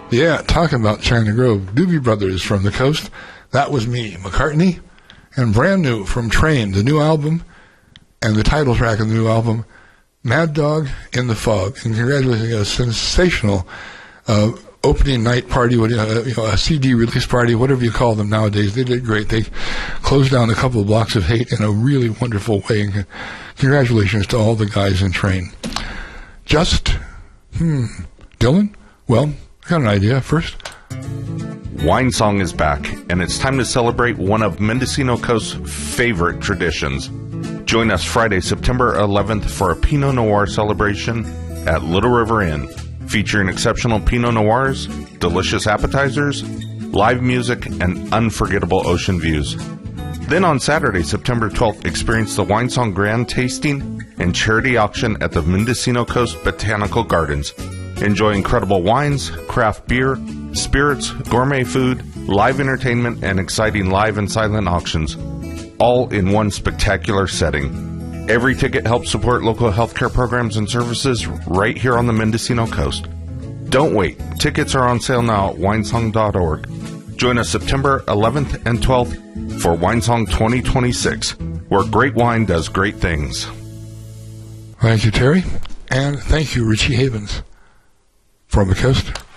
Yeah, talking about China Grove, Doobie Brothers from the coast. That was me, McCartney, and brand new from Train, the new album, and the title track of the new album, Mad Dog in the Fog. And congratulations, a sensational opening night party, a CD release party, whatever you call them nowadays. They did great. They closed down a couple of blocks of hate in a really wonderful way. And congratulations to all the guys in Train. Dylan? Well, I got an idea first. Wine Song is back, and it's time to celebrate one of Mendocino Coast's favorite traditions. Join us Friday, September 11th for a Pinot Noir celebration at Little River Inn, featuring exceptional Pinot Noirs, delicious appetizers, live music, and unforgettable ocean views. Then on Saturday, September 12th, experience the Wine Song Grand Tasting and Charity Auction at the Mendocino Coast Botanical Gardens. Enjoy incredible wines, craft beer, spirits, gourmet food, live entertainment, and exciting live and silent auctions, all in one spectacular setting. Every ticket helps support local healthcare programs and services right here on the Mendocino Coast. Don't wait. Tickets are on sale now at winesong.org. Join us September 11th and 12th for Winesong 2026, where great wine does great things. Thank you, Terry. And thank you, Richie Havens from the coast.